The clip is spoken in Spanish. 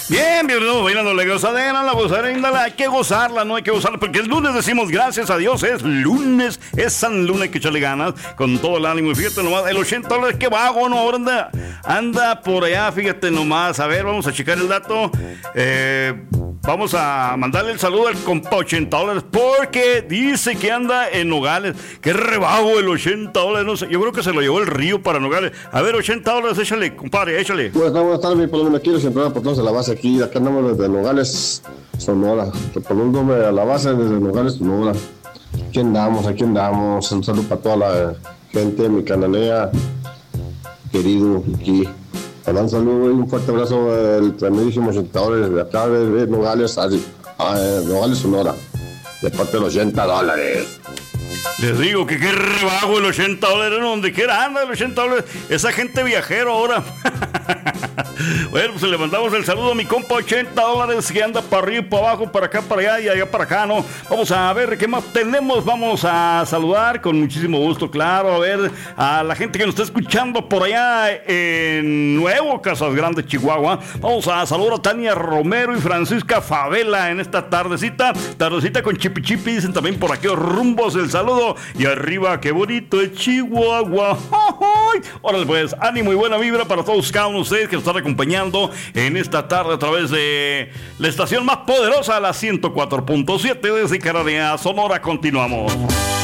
Bien, bienvenido bailando la gozadera, la gozadera, índala, hay que gozarla, no hay que gozarla, porque el lunes decimos gracias a Dios, es lunes, es San Lunes, hay que echarle ganas, con todo el ánimo, y fíjate nomás, el $80, qué vago, ¿no? Ahora anda por allá, fíjate nomás, a ver, vamos a checar el dato, vamos a mandarle el saludo al compa $80, porque dice que anda en Nogales, qué rebago el $80, no sé, yo creo que se lo llevó el río para Nogales, a ver, $80, échale, compadre, échale. Buenas tardes, mi paloma, quiero siempre por todos de la base aquí acá andamos desde Nogales, Sonora, reportándome a la base desde Nogales, Sonora. Aquí andamos, un saludo para toda la gente, mi cananea, querido, aquí. Para un saludo y un fuerte abrazo al tremendísimo $80 de acá de Nogales, Nogales, Sonora, de parte de los $80. Les digo que qué rebajo el $80, donde quiera anda el $80, esa gente viajero ahora. Bueno, pues le mandamos el saludo a mi compa $80 que anda para arriba y para abajo, para acá, para allá y allá para acá, ¿no? Vamos a ver qué más tenemos, vamos a saludar con muchísimo gusto, claro, a ver a la gente que nos está escuchando por allá en Nuevo Casas Grandes, Chihuahua. Vamos a saludar a Tania Romero y Francisca Favela en esta tardecita con Chipi Chipi, dicen también por aquí rumbos el saludo y arriba, qué bonito es Chihuahua. Órale pues, ánimo y buena vibra para todos cada uno de ustedes que nos están acompañando en esta tarde a través de la estación más poderosa, la 104.7 desde Cananea, Sonora. Continuamos.